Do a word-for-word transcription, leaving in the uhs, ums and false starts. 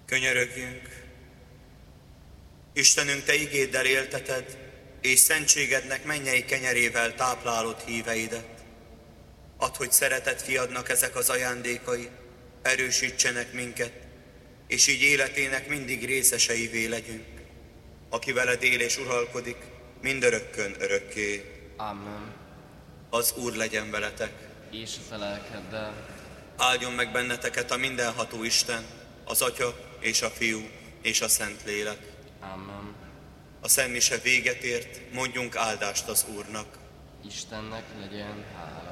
Könyörögjünk! Istenünk, Te igéddel élteted, és szentségednek mennyei kenyerével táplálod híveidet. Add, hogy szeretett fiadnak ezek az ajándékai erősítsenek minket, és így életének mindig részeseivé legyünk, aki veled él és uralkodik, mindörökkön örökké. Amen. Az Úr legyen veletek. És a te lelkeddel. Áldjon meg benneteket a mindenható Isten, az Atya és a Fiú és a Szentlélek. Amen. A szentmise véget ért, mondjunk áldást az Úrnak. Istennek legyen hála.